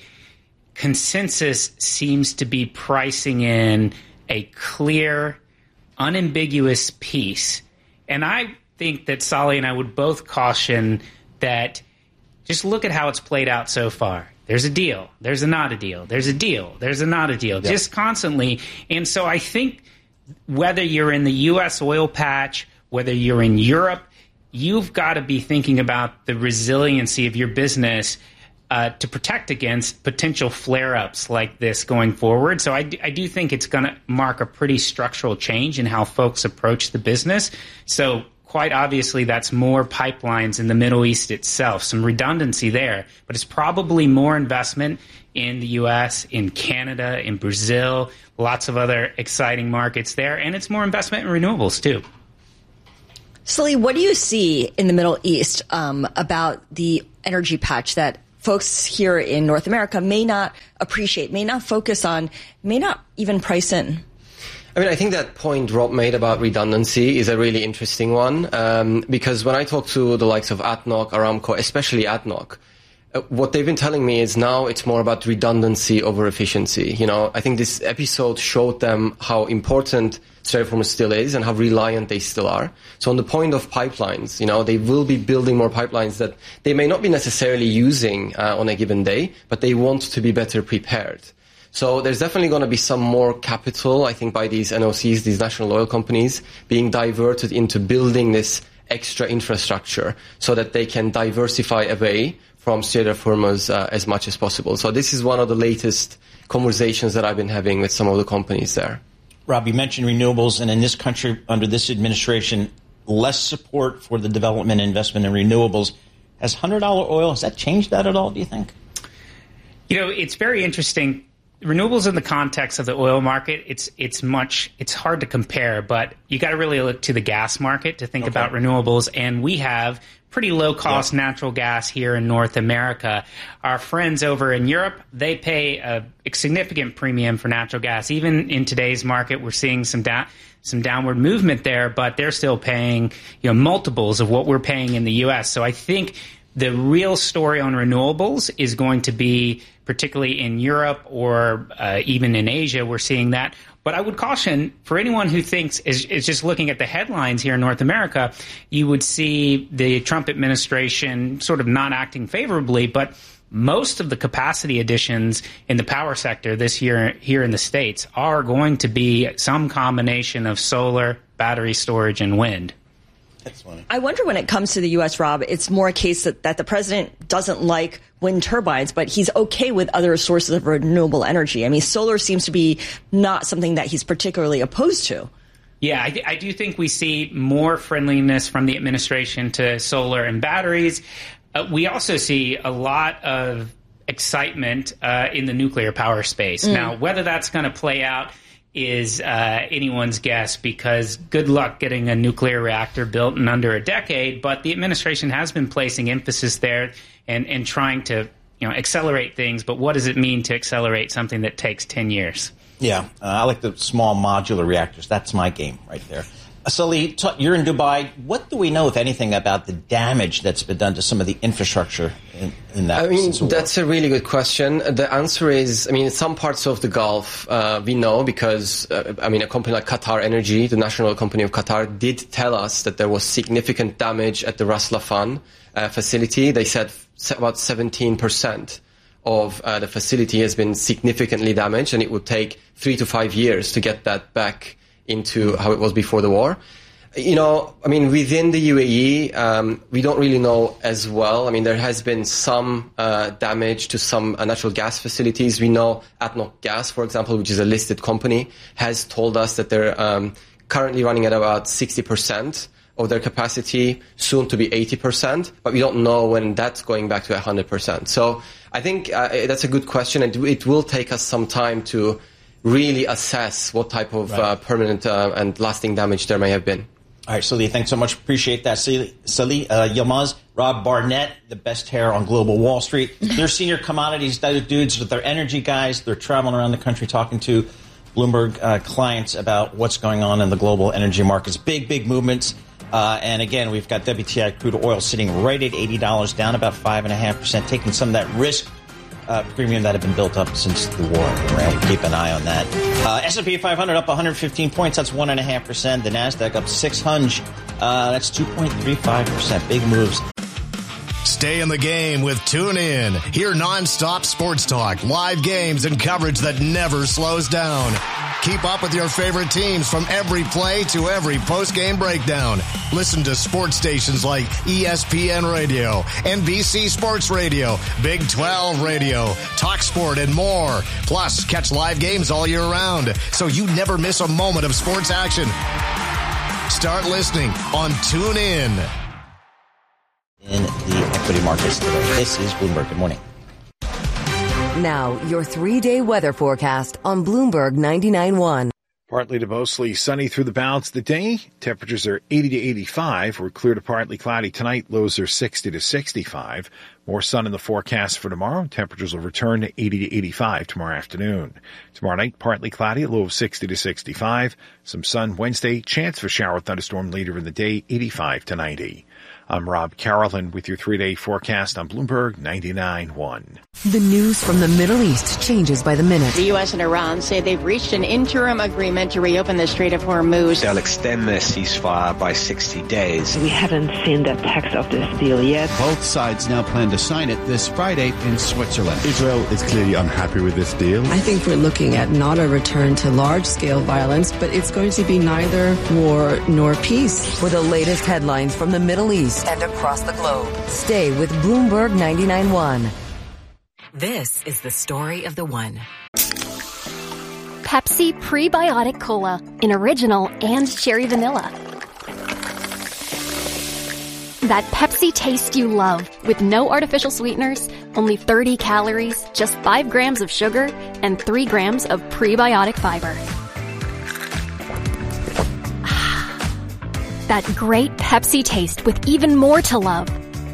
consensus seems to be pricing in a clear, unambiguous peace. And I think that Salih and I would both caution that just look at how it's played out so far. There's a deal. There's a not a deal. There's a deal. There's a not a deal. Just constantly. And so I think whether you're in the U.S. oil patch whether you're in Europe, you've got to be thinking about the resiliency of your business to protect against potential flare-ups like this going forward. So I do think it's going to mark a pretty structural change in how folks approach the business. So quite obviously, that's more pipelines in the Middle East itself, some redundancy there. But it's probably more investment in the U.S., in Canada, in Brazil, lots of other exciting markets there. And it's more investment in renewables, too. Sully, what do you see in the Middle East about the energy patch that folks here in North America may not appreciate, may not focus on, may not even price in? I mean, I think that point Rob made about redundancy is a really interesting one, because when I talk to the likes of ADNOC, Aramco, especially ADNOC, what they've been telling me is now it's more about redundancy over efficiency. You know, I think this episode showed them how important Strait of Hormuz still is and how reliant they still are. So on the point of pipelines, you know, they will be building more pipelines that they may not be necessarily using on a given day, but they want to be better prepared. So there's definitely going to be some more capital, I think, by these NOCs, these national oil companies, being diverted into building this extra infrastructure so that they can diversify away from Strait of Hormuz as much as possible. So this is one of the latest conversations that I've been having with some of the companies there. Rob, you mentioned renewables, and in this country, under this administration, less support for the development and investment in renewables. Has $100 oil, has that changed that at all, do you think? You know, it's very interesting. Renewables in the context of the oil market, it's hard to compare, but you got to really look to the gas market to think about renewables. And we have pretty low cost natural gas here in North America. Our friends over in Europe, they pay a significant premium for natural gas. Even in today's market, we're seeing some downward movement there, but they're still paying, you know, multiples of what we're paying in the U.S. So I think the real story on renewables is going to be, particularly in Europe or even in Asia, we're seeing that. But I would caution, for anyone who thinks is just looking at the headlines here in North America, you would see the Trump administration sort of not acting favorably, but most of the capacity additions in the power sector this year here in the States are going to be some combination of solar, battery storage, and wind. That's funny. I wonder when it comes to the U.S., Rob, it's more a case that the president doesn't like wind turbines, but he's okay with other sources of renewable energy. I mean, solar seems to be not something that he's particularly opposed to. Yeah, I do think we see more friendliness from the administration to solar and batteries. We also see a lot of excitement in the nuclear power space. Now, whether that's going to play out is anyone's guess, because good luck getting a nuclear reactor built in under a decade. But the administration has been placing emphasis there and trying to, you know, accelerate things. But what does it mean to accelerate something that takes 10 years? Yeah, I like the small modular reactors. That's my game right there. Sully, you're in Dubai. What do we know, if anything, about the damage that's been done to some of the infrastructure in that? I mean, that's a really good question. The answer is, I mean, in some parts of the Gulf, we know because, I mean, a company like Qatar Energy, the national company of Qatar, did tell us that there was significant damage at the Ras Laffan facility. They said about 17% of the facility has been significantly damaged, and it would take 3 to 5 years to get that back into how it was before the war. You know, I mean, within the UAE, we don't really know as well. I mean, there has been some damage to some natural gas facilities. We know ADNOC Gas, for example, which is a listed company, has told us that they're currently running at about 60% of their capacity, soon to be 80%, but we don't know when that's going back to 100%. So I think that's a good question, and it will take us some time to really assess what type of permanent and lasting damage there may have been. All right, Sully, thanks so much. Appreciate that. Sully Yilmaz, Rob Barnett, the best hair on Global Wall Street. They're senior commodities dudes with their energy guys. They're traveling around the country talking to Bloomberg clients about what's going on in the global energy markets. Big movements. And again, we've got WTI crude oil sitting right at $80, down about 5.5%, taking some of that risk premium that had been built up since the war. Right? Keep an eye on that. S&P 500 up 115 points. That's 1.5%. The NASDAQ up 600. That's 2.35%. Big moves. Stay in the game with TuneIn. Hear nonstop sports talk, live games, and coverage that never slows down. Keep up with your favorite teams from every play to every post-game breakdown. Listen to sports stations like ESPN Radio, NBC Sports Radio, Big 12 Radio, TalkSport, and more. Plus, catch live games all year round, so you never miss a moment of sports action. Start listening on TuneIn. In the equity markets today. This is Bloomberg. Good morning. Now, your 3-day weather forecast on Bloomberg 99.1. Partly to mostly sunny through the balance of the day. Temperatures are 80 to 85. We're clear to partly cloudy tonight. Lows are 60 to 65. More sun in the forecast for tomorrow. Temperatures will return to 80 to 85 tomorrow afternoon. Tomorrow night, partly cloudy, a low of 60 to 65. Some sun Wednesday. Chance for shower thunderstorm later in the day, 85 to 90. I'm Rob Carolyn with your 3-day forecast on Bloomberg 99.1. The news from the Middle East changes by the minute. The U.S. and Iran say they've reached an interim agreement to reopen the Strait of Hormuz. They'll extend their ceasefire by 60 days. We haven't seen the text of this deal yet. Both sides now plan to sign it this Friday in Switzerland. Israel is clearly unhappy with this deal. I think we're looking at not a return to large-scale violence, but it's going to be neither war nor peace. For the latest headlines from the Middle East and across the globe, stay with Bloomberg 99.1. This is the story of the one. Pepsi Prebiotic Cola in original and cherry vanilla. That Pepsi taste you love with no artificial sweeteners, only 30 calories, just 5 grams of sugar, and 3 grams of prebiotic fiber. That great Pepsi taste with even more to love.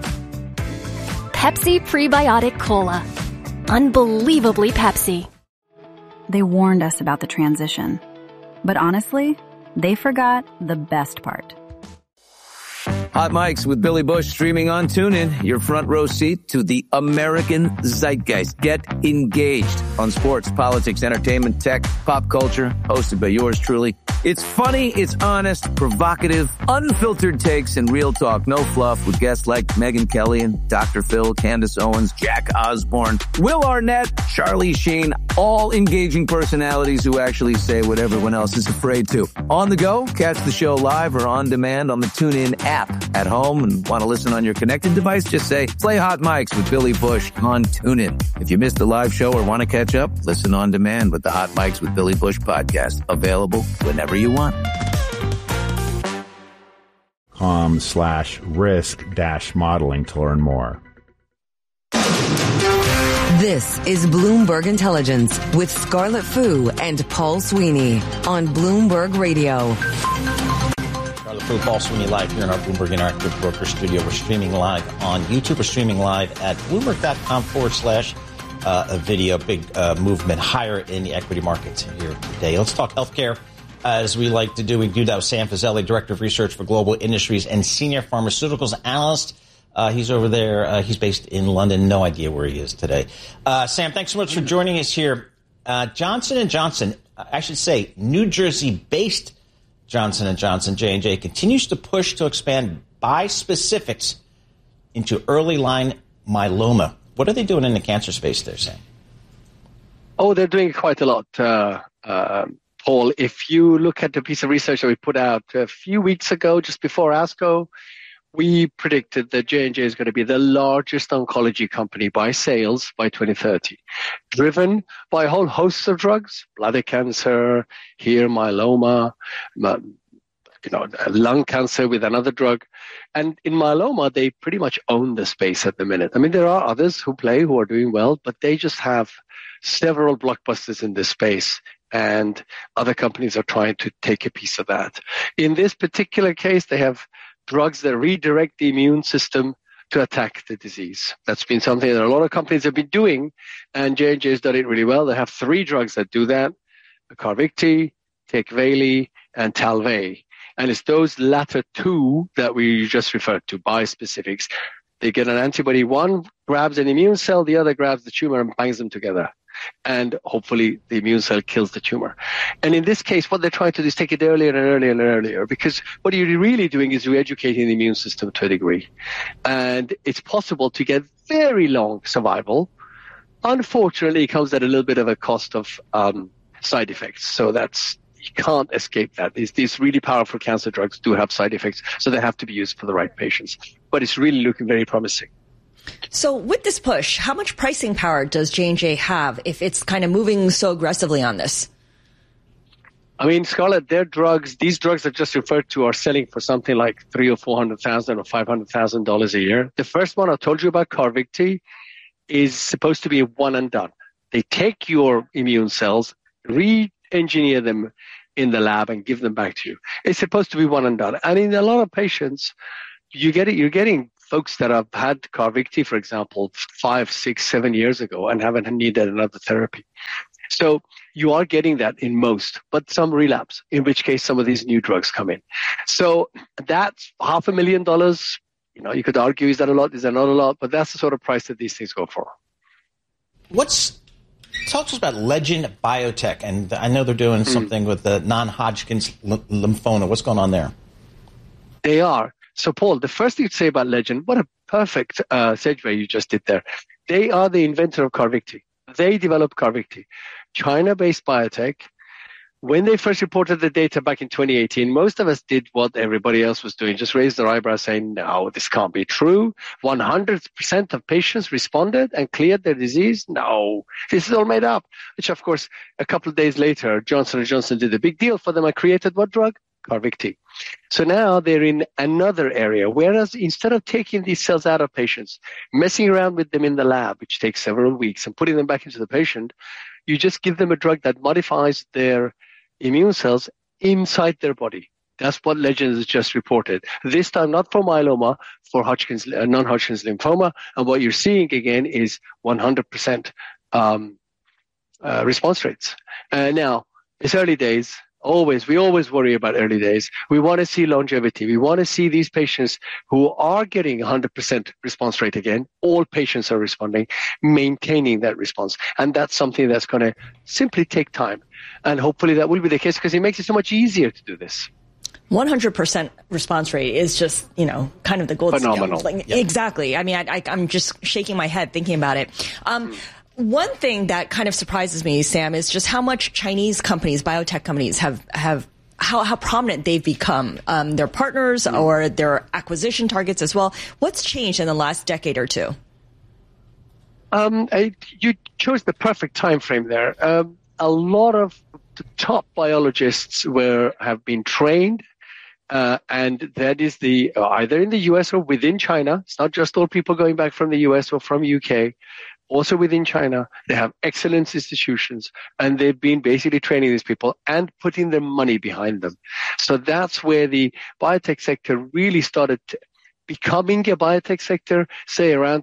Pepsi Prebiotic Cola. Unbelievably Pepsi. They warned us about the transition. But honestly, they forgot the best part. Hot Mics with Billy Bush streaming on TuneIn. Your front row seat to the American zeitgeist. Get engaged on sports, politics, entertainment, tech, pop culture. Hosted by yours truly. It's funny, it's honest, provocative, unfiltered takes, and real talk. No fluff with guests like Megyn Kelly and Dr. Phil, Candace Owens, Jack Osborne, Will Arnett, Charlie Sheen, all engaging personalities who actually say what everyone else is afraid to. On the go, catch the show live or on demand on the TuneIn app. At home and want to listen on your connected device, just say, play Hot Mics with Billy Bush on TuneIn. If you missed the live show or want to catch up, listen on demand with the Hot Mics with Billy Bush podcast. Available whenever you want. .com/risk-modeling to learn more. This is Bloomberg Intelligence with Scarlett Fu and Paul Sweeney on Bloomberg Radio. Scarlett Fu, Paul Sweeney live here in our Bloomberg Interactive Broker Studio. We're streaming live on YouTube. We're streaming live at Bloomberg.com/a video. Big movement higher in the equity markets here today. Let's talk healthcare. As we like to do, we do that with Sam Fazeli, Director of Research for Global Industries and Senior Pharmaceuticals Analyst. He's over there. He's based in London. No idea where he is today. Sam, thanks so much for joining us here. Johnson & Johnson, I should say New Jersey-based Johnson & Johnson, J&J, continues to push to expand bispecifics into early-line myeloma. What are they doing in the cancer space there, Sam? Oh, they're doing quite a lot, Paul. If you look at the piece of research that we put out a few weeks ago, just before ASCO, we predicted that J&J is going to be the largest oncology company by sales by 2030, driven by a whole host of drugs, bladder cancer, here myeloma, lung cancer with another drug. And in myeloma, they pretty much own the space at the minute. I mean, there are others who are doing well, but they just have several blockbusters in this space. And other companies are trying to take a piece of that. In this particular case, they have drugs that redirect the immune system to attack the disease. That's been something that a lot of companies have been doing, and J&J has done it really well. They have 3 drugs that do that: Carvykti, Tecvayli, and Talvey. And it's those latter 2 that we just referred to, bispecifics. They get an antibody. One grabs an immune cell, the other grabs the tumor and binds them together. and hopefully the immune cell kills the tumor. And in this case, what they're trying to do is take it earlier and earlier and earlier, because what you're really doing is re-educating the immune system to a degree. And it's possible to get very long survival. Unfortunately, it comes at a little bit of a cost of side effects. So you can't escape that. These really powerful cancer drugs do have side effects, so they have to be used for the right patients. But it's really looking very promising. So with this push, how much pricing power does J&J have if it's kind of moving so aggressively on this? I mean, Scarlett, these drugs I just referred to are selling for something like $300,000 or $400,000 or $500,000 a year. The first one I told you about, Carvykti, is supposed to be a one and done. They take your immune cells, re-engineer them in the lab and give them back to you. It's supposed to be one and done. And in a lot of patients, you're getting folks that have had Carvykti, for example, 5, 6, 7 years ago and haven't needed another therapy. So you are getting that in most, but some relapse, in which case some of these new drugs come in. So that's $500,000. You could argue, is that a lot? Is that not a lot? But that's the sort of price that these things go for. Talk to us about Legend Biotech, and I know they're doing something with the non-Hodgkin's lymphoma. What's going on there? They are. So, Paul, the first thing to say about Legend, what a perfect segue you just did there. They are the inventor of Carvykti. They developed Carvykti. China-based biotech. When they first reported the data back in 2018, most of us did what everybody else was doing, just raised their eyebrows saying, no, this can't be true. 100% of patients responded and cleared their disease. No, this is all made up. Which, of course, a couple of days later, Johnson & Johnson did a big deal for them and created what drug? Carvykti. So now they're in another area, whereas instead of taking these cells out of patients, messing around with them in the lab, which takes several weeks, and putting them back into the patient, you just give them a drug that modifies their immune cells inside their body. That's what Legend has just reported. This time, not for myeloma, for non-Hodgkin's lymphoma. And what you're seeing again is 100% response rates. Now, it's early days. We always worry about early days. We want to see longevity. We want to see these patients who are getting 100% response rate again. All patients are responding, maintaining that response. And that's something that's going to simply take time. And hopefully that will be the case because it makes it so much easier to do this. 100% response rate is just, kind of the gold phenomenal. Yep. Exactly. I mean, I'm just shaking my head thinking about it. One thing that kind of surprises me, Sam, is just how much Chinese companies, biotech companies, have how prominent they've become. Their partners or their acquisition targets as well. What's changed in the last decade or two? You chose the perfect time frame there. A lot of the top biologists have been trained, and that is either in the U.S. or within China. It's not just all people going back from the U.S. or from UK. Also within China, they have excellent institutions, and they've been basically training these people and putting their money behind them. So that's where the biotech sector really started becoming a biotech sector, say around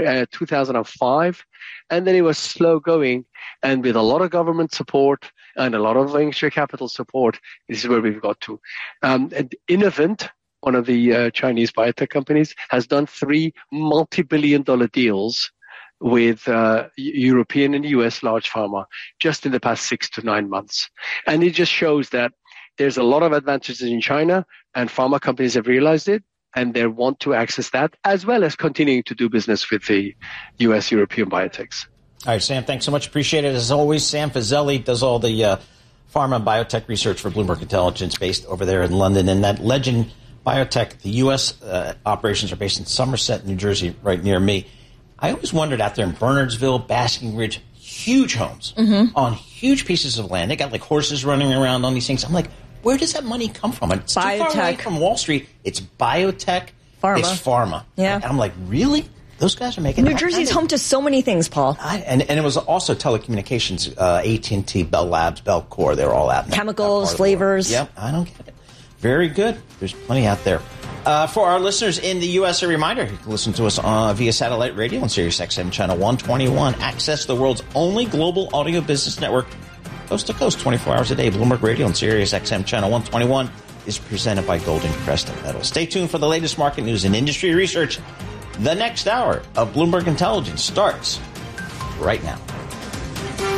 2005. And then it was slow going. And with a lot of government support and a lot of venture capital support, this is where we've got to. And Innovent, one of the Chinese biotech companies, has done 3 multi-billion-dollar deals with European and US large pharma just in the past 6 to 9 months. And it just shows that there's a lot of advantages in China, and pharma companies have realized it, and they want to access that, as well as continuing to do business with the US European biotechs. All right, Sam, thanks so much. Appreciate it. As always, Sam Fazeli does all the pharma and biotech research for Bloomberg Intelligence based over there in London. And that Legend Biotech, the U.S. Operations are based in Somerset, New Jersey, right near me. I always wondered out there in Bernardsville, Basking Ridge, huge homes on huge pieces of land. They got like horses running around on these things. I'm like, where does that money come from? It's too far away from Wall Street. It's biotech. Pharma. It's pharma. Yeah. And I'm like, really? Those guys are making New Jersey's home to so many things, Paul. And it was also telecommunications, AT&T, Bell Labs, Bellcore. They're all out. Chemicals, flavors. Yep, I don't get it. Very good. There's plenty out there. For our listeners in the U.S., a reminder, you can listen to us via satellite radio on Sirius XM Channel 121. Access the world's only global audio business network, coast to coast, 24 hours a day. Bloomberg Radio on Sirius XM Channel 121 is presented by Golden Crest Metals. Stay tuned for the latest market news and industry research. The next hour of Bloomberg Intelligence starts right now.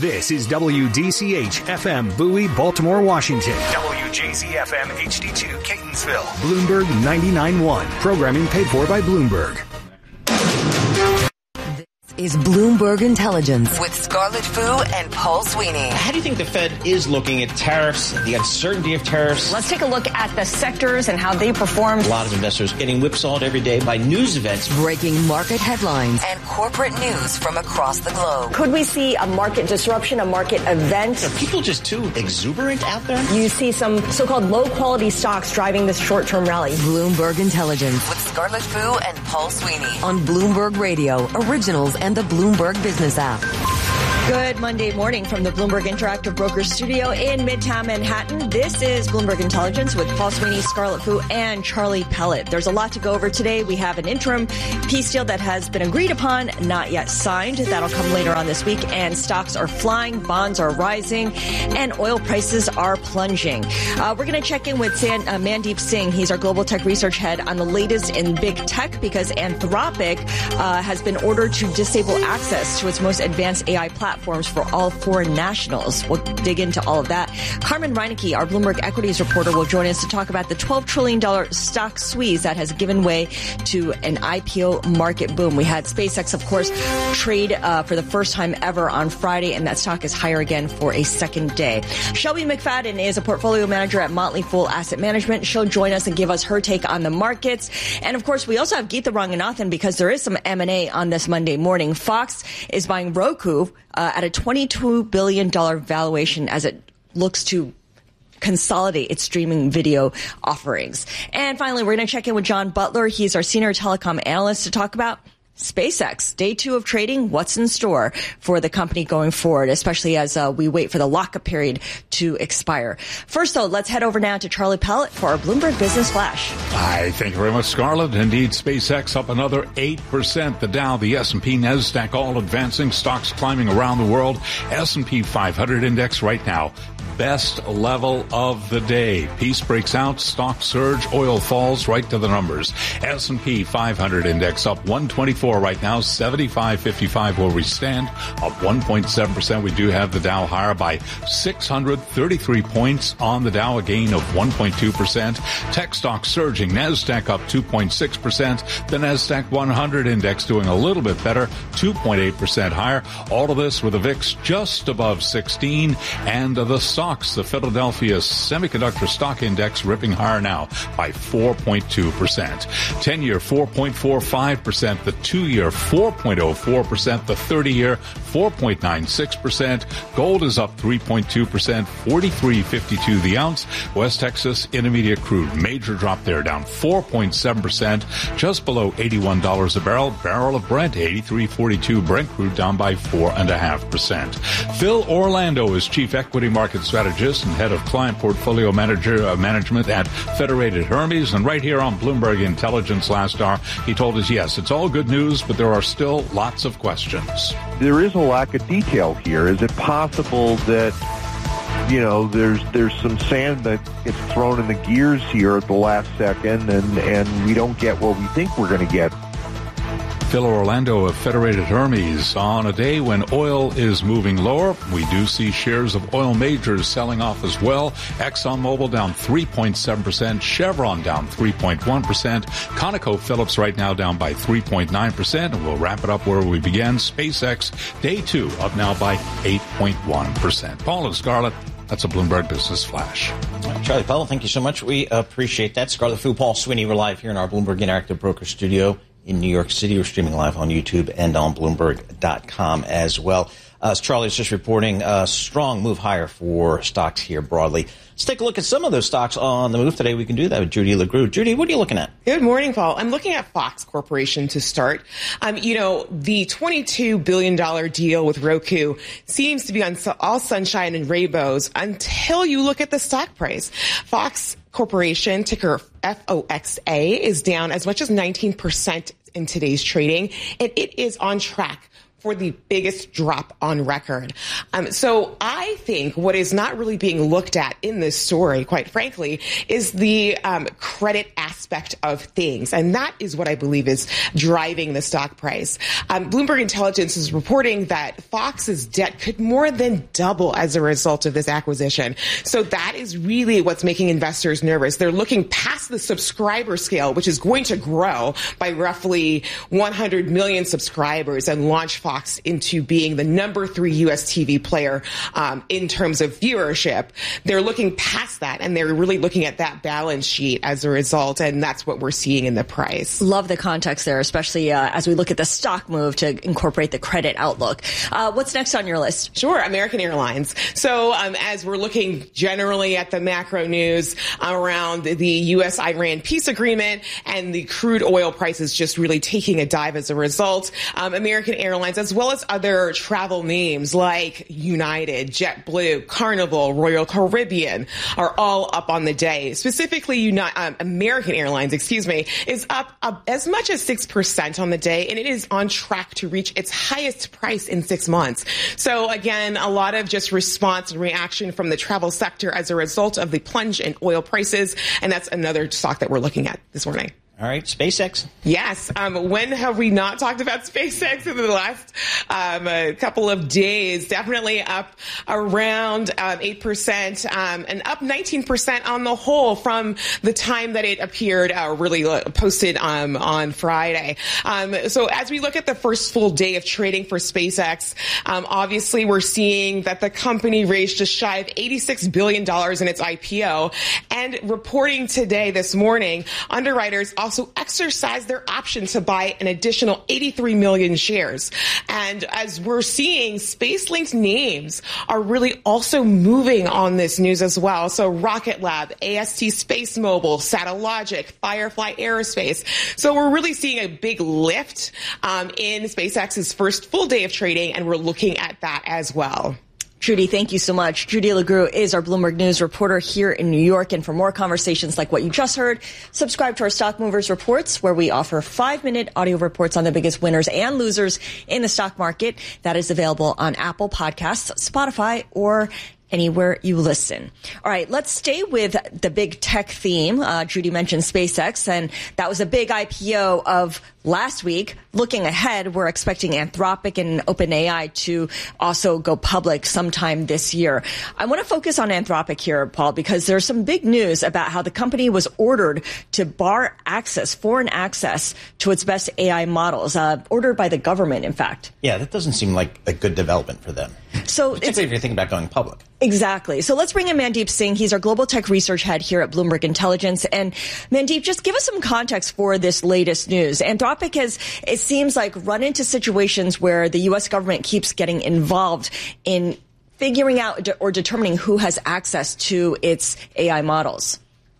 This is WDCH FM Bowie, Baltimore, Washington. WJZ FM HD2 Catonsville. Bloomberg 99.1. Programming paid for by Bloomberg. Is Bloomberg Intelligence with Scarlett Fu and Paul Sweeney. How do you think the Fed is looking at tariffs, the uncertainty of tariffs? Let's take a look at the sectors and how they performed. A lot of investors getting whipsawed every day by news events. Breaking market headlines and corporate news from across the globe. Could we see a market disruption, a market event? Are people just too exuberant out there? You see some so-called low-quality stocks driving this short-term rally. Bloomberg Intelligence with Scarlett Fu and Paul Sweeney on Bloomberg Radio, Originals, and the Bloomberg Business app. Good Monday morning from the Bloomberg Interactive Brokers Studio in Midtown Manhattan. This is Bloomberg Intelligence with Paul Sweeney, Scarlett Fu, and Charlie Pellet. There's a lot to go over today. We have an interim peace deal that has been agreed upon, not yet signed. That'll come later on this week. And stocks are flying, bonds are rising, and oil prices are plunging. We're going to check in with Mandeep Singh. He's our global tech research head on the latest in big tech because Anthropic has been ordered to disable access to its most advanced AI platforms for all foreign nationals. We'll dig into all of that. Carmen Reinecke, our Bloomberg equities reporter, will join us to talk about the $12 trillion stock squeeze that has given way to an IPO market boom. We had SpaceX, of course, trade for the first time ever on Friday, and that stock is higher again for a second day. Shelby McFadden is a portfolio manager at Motley Fool Asset Management. She'll join us and give us her take on the markets. And, of course, we also have Geetha Ranganathan because there is some M&A on this Monday morning. Fox is buying Roku at a $22 billion valuation as it looks to consolidate its streaming video offerings. And finally, we're going to check in with John Butler. He's our senior telecom analyst to talk about SpaceX, day 2 of trading, what's in store for the company going forward, especially as we wait for the lockup period to expire. First, though, let's head over now to Charlie Pellet for our Bloomberg Business Flash. Hi, thank you very much, Scarlett. Indeed, SpaceX up another 8%. The Dow, the S&P, NASDAQ all advancing, stocks climbing around the world. S&P 500 index right now, best level of the day. Peace breaks out, stock surge, oil falls right to the numbers. S&P 500 index up 124 right now, 75.55 where we stand, up 1.7%. We do have the Dow higher by 633 points on the Dow, a gain of 1.2%. Tech stocks surging, NASDAQ up 2.6%. The NASDAQ 100 index doing a little bit better, 2.8% higher. All of this with the VIX just above 16, and the stocks, the Philadelphia Semiconductor Stock Index ripping higher now by 4.2%. 10-year 4.45%, the 2-year 4.04%, the 30-year 4.96%. Gold is up 3.2%, 43.52 the ounce. West Texas Intermediate crude, major drop there, down 4.7%, just below $81 a barrel. Barrel of Brent, 83.42. Brent crude down by 4.5%. Phil Orlando is chief equity market strategist and head of client portfolio management at Federated Hermes. And right here on Bloomberg Intelligence last hour, he told us, yes, it's all good news, but there are still lots of questions. There is a lack of detail here. Is it possible that, you know, there's some sand that gets thrown in the gears here at the last second and we don't get what we think we're going to get? Phil Orlando of Federated Hermes. On a day when oil is moving lower, we do see shares of oil majors selling off as well. ExxonMobil down 3.7%, Chevron down 3.1%, ConocoPhillips right now down by 3.9%, and we'll wrap it up where we began. SpaceX, day 2, up now by 8.1%. Paul and Scarlett, that's a Bloomberg Business Flash. Charlie Pellet, thank you so much. We appreciate that. Scarlett Fu, Paul Sweeney, we're live here in our Bloomberg Interactive Broker Studio in New York City. We're streaming live on YouTube and on Bloomberg.com as well. As Charlie is just reporting, a strong move higher for stocks here broadly. Let's take a look at some of those stocks on the move today. We can do that with Judy LaGrue. Judy, what are you looking at? Good morning, Paul. I'm looking at Fox Corporation to start. The $22 billion deal with Roku seems to be on all sunshine and rainbows until you look at the stock price. Fox Corporation, ticker FOXA, is down as much as 19% in today's trading, and it is on track for the biggest drop on record. So I think what is not really being looked at in this story, quite frankly, is the credit aspect of things. And that is what I believe is driving the stock price. Bloomberg Intelligence is reporting that Fox's debt could more than double as a result of this acquisition. So that is really what's making investors nervous. They're looking past the subscriber scale, which is going to grow by roughly 100 million subscribers and launch Fox into being the number 3 U.S. TV player in terms of viewership. They're looking past that, and they're really looking at that balance sheet as a result, and that's what we're seeing in the price. Love the context there, especially as we look at the stock move to incorporate the credit outlook. What's next on your list? Sure, American Airlines. So as we're looking generally at the macro news around the U.S.-Iran peace agreement and the crude oil prices just really taking a dive as a result, American Airlines, as well as other travel names like United, JetBlue, Carnival, Royal Caribbean, are all up on the day. Specifically, American Airlines, is up as much as 6% on the day, and it is on track to reach its highest price in 6 months. So again, a lot of just response and reaction from the travel sector as a result of the plunge in oil prices, and that's another stock that we're looking at this morning. All right, SpaceX. Yes. When have we not talked about SpaceX in the last couple of days? Definitely up around 8% and up 19% on the whole from the time that it appeared, really posted on Friday. So as we look at the first full day of trading for SpaceX, obviously we're seeing that the company raised just shy of $86 billion in its IPO, and reporting today, this morning, underwriters also exercised their option to buy an additional 83 million shares. And as we're seeing, space-linked names are really also moving on this news as well. So Rocket Lab, AST Space Mobile, Satellogic, Firefly Aerospace. So we're really seeing a big lift in SpaceX's first full day of trading, and we're looking at that as well. Trudy, thank you so much. Trudy LeGroux is our Bloomberg News reporter here in New York. And for more conversations like what you just heard, subscribe to our Stock Movers Reports, where we offer 5-minute audio reports on the biggest winners and losers in the stock market. That is available on Apple Podcasts, Spotify, or anywhere you listen. All right, let's stay with the big tech theme. Judy mentioned SpaceX, and that was a big IPO of last week. Looking ahead, we're expecting Anthropic and OpenAI to also go public sometime this year. I want to focus on Anthropic here, Paul, because there's some big news about how the company was ordered to bar foreign access to its best AI models, ordered by the government, in fact. Yeah, that doesn't seem like a good development for them. So particularly if you're thinking about going public. Exactly. So let's bring in Mandeep Singh. He's our global tech research head here at Bloomberg Intelligence. And Mandeep, just give us some context for this latest news. Anthropic has, it seems like, run into situations where the U.S. government keeps getting involved in figuring out or determining who has access to its AI models.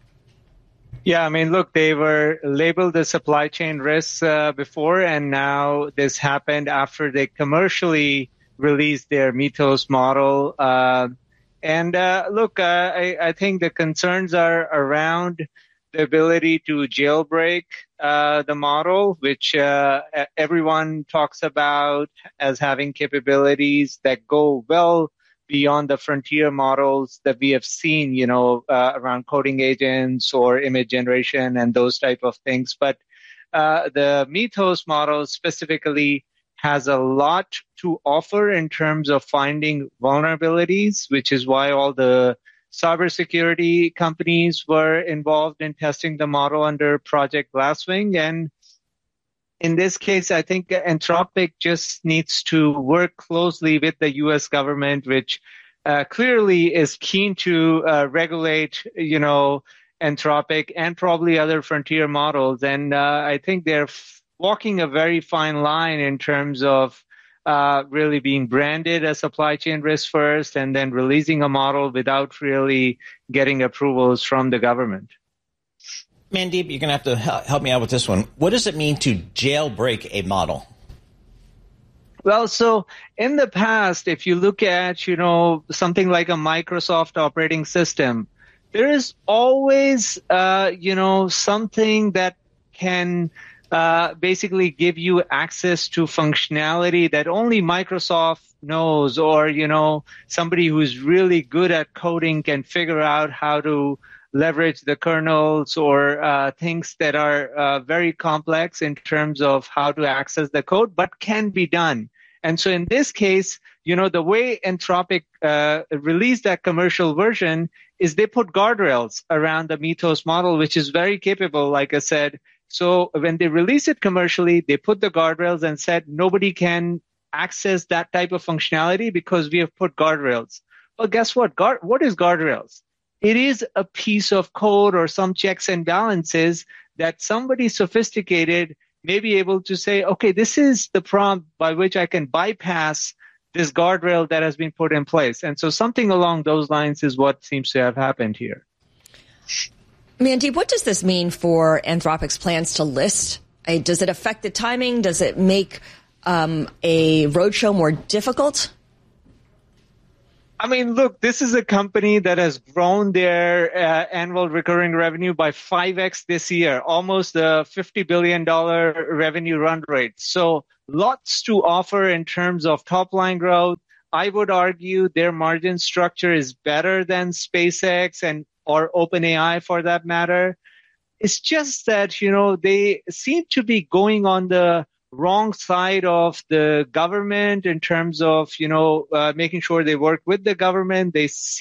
Yeah, I mean, look, they were labeled as supply chain risks before, and now this happened after they commercially released their Mythos model. I think the concerns are around the ability to jailbreak the model, which everyone talks about as having capabilities that go well beyond the frontier models that we have seen, around coding agents or image generation and those type of things. But the Mythos model specifically has a lot to offer in terms of finding vulnerabilities, which is why all the cybersecurity companies were involved in testing the model under Project Glasswing. And in this case, I think Anthropic just needs to work closely with the U.S. government, which clearly is keen to regulate, Anthropic and probably other frontier models. And I think they're walking a very fine line in terms of really being branded as supply chain risk first and then releasing a model without really getting approvals from the government. Mandeep, you're going to have to help me out with this one. What does it mean to jailbreak a model? Well, so in the past, if you look at, something like a Microsoft operating system, there is always, something that can basically give you access to functionality that only Microsoft knows, or, somebody who's really good at coding can figure out how to leverage the kernels or things that are very complex in terms of how to access the code, but can be done. And so in this case, the way Anthropic released that commercial version is they put guardrails around the Mythos model, which is very capable, like I said. So when they release it commercially, they put the guardrails and said nobody can access that type of functionality because we have put guardrails. Well, guess what? What is guardrails? It is a piece of code or some checks and balances that somebody sophisticated may be able to say, okay, this is the prompt by which I can bypass this guardrail that has been put in place. And so something along those lines is what seems to have happened here. Mandeep, what does this mean for Anthropic's plans to list? Does it affect the timing? Does it make a roadshow more difficult? I mean, look, this is a company that has grown their annual recurring revenue by 5x this year, almost a $50 billion revenue run rate. So lots to offer in terms of top line growth. I would argue their margin structure is better than SpaceX or OpenAI for that matter. It's just that, they seem to be going on the wrong side of the government in terms of, making sure they work with the government. They